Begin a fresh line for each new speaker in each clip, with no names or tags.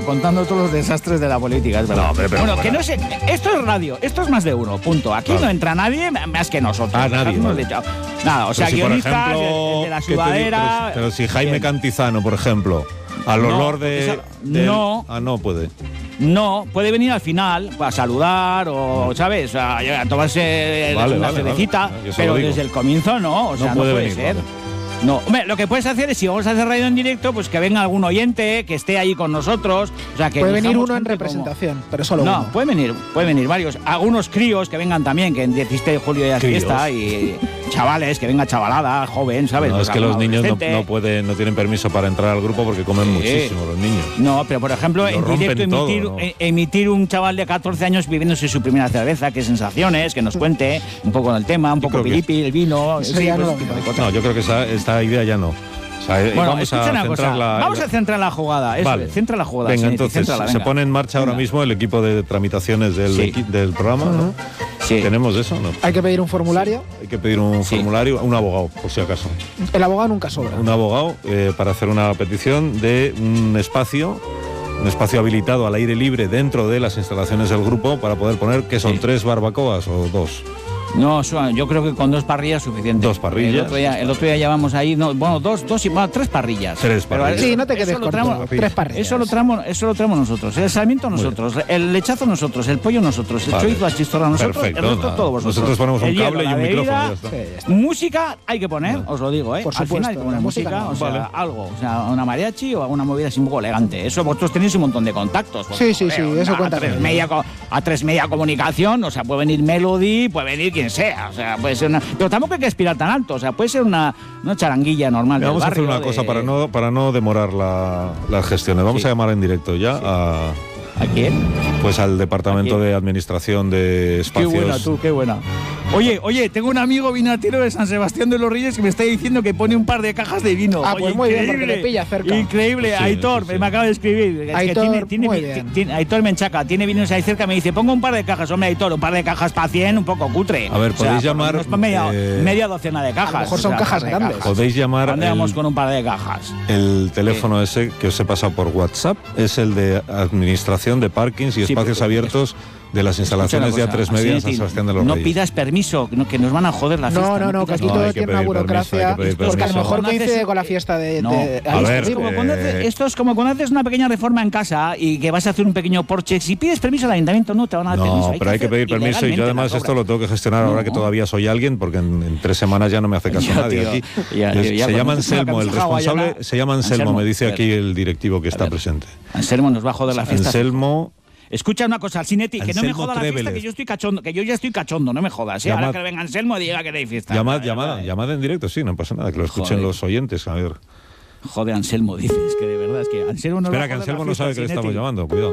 contando todos los desastres de la política, es verdad.
No, pero
bueno, que no sé, esto es radio, esto es más de uno, punto. Aquí no entra nadie más que nosotros.
Nadie.
Nada, o sea,
si
guionistas,
por ejemplo,
el de la sudadera...
pero si Jaime Cantizano, por ejemplo, al olor de...
No.
No puede.
No, puede venir al final a saludar o, ¿sabes? A tomarse una cervecita, pero desde el comienzo no, o sea, no puede venir, ser. Vale. No, hombre, lo que puedes hacer es, si vamos a hacer radio en directo, pues que venga algún oyente, que esté ahí con nosotros. O sea, que
puede venir uno en representación, pero solo uno.
No, puede venir varios. Algunos críos que vengan también, que en 17 de julio ya es fiesta, y chavales, que venga chavalada, joven, ¿sabes?
No, es que los niños no tienen permiso para entrar al grupo porque comen muchísimo los niños.
No, pero por ejemplo, en directo emitir un chaval de 14 años viviéndose su primera cerveza, qué sensaciones, que nos cuente un poco del tema, un poco pilipi, el vino.
No, yo creo que esta idea ya no. O sea,
bueno, vamos a centrar la jugada. Vale. Centra la jugada.
Venga, entonces se pone en marcha ahora mismo el equipo de tramitaciones del programa, ¿no? Sí. ¿Tenemos eso? No.
Hay que pedir un formulario.
Hay que pedir un formulario, un abogado, por si acaso.
El abogado nunca sobra.
Un abogado para hacer una petición de un espacio habilitado al aire libre dentro de las instalaciones del grupo para poder poner, ¿qué son? 3 barbacoas o 2.
No, yo creo que con 2 parrillas es suficiente.
2 parrillas.
El otro día llevamos ahí, 3 parrillas.
3 parrillas.
Sí, no te quedes corto. 3 parrillas.
Eso lo traemos nosotros. El sarmiento nosotros, el lechazo nosotros, el pollo nosotros, el chorizo, la chistorra nosotros,
perfecto,
el resto todo vosotros.
Nosotros ponemos un cable y un micrófono.
Música hay que poner, os lo digo,
Por supuesto,
al final hay que poner música, o sea, algo, o sea, una mariachi o alguna movida así un poco elegante. Eso vosotros tenéis un montón de contactos.
Sí, eso cuenta.
A 3 Media Comunicación, o sea, puede venir Melody, puede venir quien sea, o sea, puede ser una... Pero tampoco hay que aspirar tan alto, o sea, puede ser una charanguilla normal.
Vamos a hacer una cosa para no demorar las gestiones. Vamos a llamar en directo ya
¿A quién?
Pues al Departamento de Administración de Espacios.
Qué buena tú, qué buena. Oye, tengo un amigo vinatero de San Sebastián de los Reyes que me está diciendo que pone un par de cajas de vino.
Pues muy bien, porque le pilla cerca.
Increíble, sí, Aitor, me acaba de escribir. Aitor Menchaca, tiene vinos ahí cerca, me dice, pongo un par de cajas. Hombre, Aitor, un par de cajas para 100, un poco cutre.
A ver, podéis llamar...
media docena de cajas.
A lo mejor son cajas grandes.
Podéis llamar...
¿Dónde vamos con un par de cajas?
El teléfono ese que os he pasado por WhatsApp es el de Administración de Parkings y Espacios Abiertos de las instalaciones de A3 Media en San Sebastián de los Reyes.
No pidas permiso, que nos van a joder la fiesta.
No, que aquí todo tiene una burocracia, porque a lo mejor coincide con la fiesta de...
A ver,
esto es como cuando haces una pequeña reforma en casa y que vas a hacer un pequeño porche. Si pides permiso al ayuntamiento, no te van a dar permiso.
Pero hay que pedir permiso y yo además esto lo tengo que gestionar ahora que todavía soy alguien, porque en 3 semanas ya no me hace caso nadie aquí. Se llama Anselmo, el responsable se llama Anselmo, me dice aquí el directivo que está presente.
Anselmo nos va a joder la fiesta.
Anselmo...
Escucha una cosa, Alcinetti, que no me joda la fiesta, que yo estoy cachondo, que yo ya estoy cachondo, no me jodas. Ahora que venga Anselmo y diga que hay fiesta.
Llamad en directo, sí, no pasa nada, que lo escuchen los oyentes, a ver.
Joder, Anselmo, dices, que de verdad es que Anselmo no...
Espera, que Anselmo no sabe que le estamos llamando, cuidado.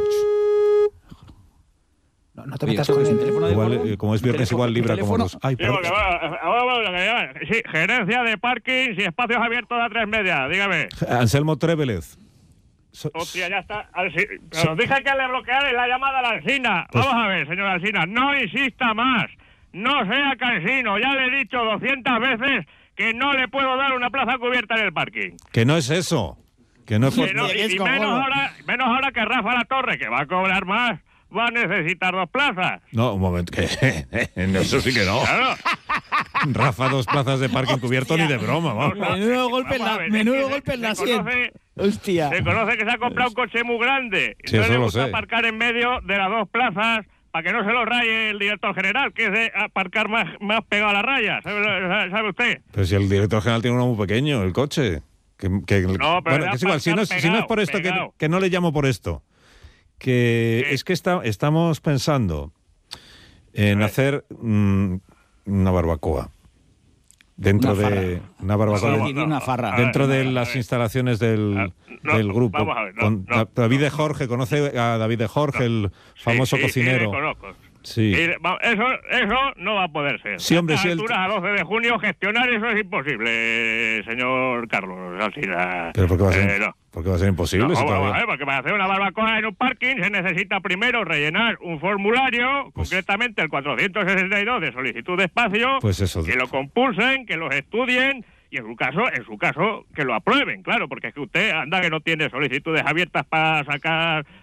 No te metas con el teléfono.
Igual, como es viernes, igual libra como los...
Ay, perdón. Sí, gerencia de parkings y espacios abiertos a 3 Media, dígame.
Anselmo Trébelez.
Hostia, ya está. Pero os dije que le bloqueara la llamada a la Alsina. Vamos a ver, señor Alsina, no insista más. No sea cansino. Ya le he dicho 200 veces que no le puedo dar una plaza cubierta en el parking.
Que no es eso. Que no es...
Y menos ahora que Rafa La Torre, que va a cobrar más, va a necesitar 2 plazas.
No, un momento, que eso sí que no.
Claro.
Rafa, 2 plazas de parking cubierto ni de broma, vamos.
Menudo golpe en la sien. Hostia.
Se conoce que se ha comprado un coche muy grande.
Sí,
entonces le gusta aparcar en medio de las 2 plazas para que no se lo raye el director general, que es de aparcar más pegado a la raya. ¿Sabe usted?
Pero si el director general tiene uno muy pequeño, el coche.
No, pero
bueno, que es igual, si no es por esto, que no le llamo por esto. Que es que estamos pensando en hacer una barbacoa. Dentro de una barbacoa dentro de las instalaciones del grupo.
Vamos a ver,
David de Jorge, ¿conoce a David de Jorge, el famoso cocinero?
Sí, conozco.
Sí.
Eso no va a poder ser.
Sí, hombre,
a estas alturas, a 12 de junio, gestionar eso es imposible, señor Carlos Alsina.
¿Pero por qué va a ser imposible?
Porque para hacer una barbacoa en un parking se necesita primero rellenar un formulario, concretamente el 462 de solicitud de espacio,
pues eso,
que lo compulsen, que los estudien y en su caso que lo aprueben, claro, porque es que usted anda que no tiene solicitudes abiertas para sacar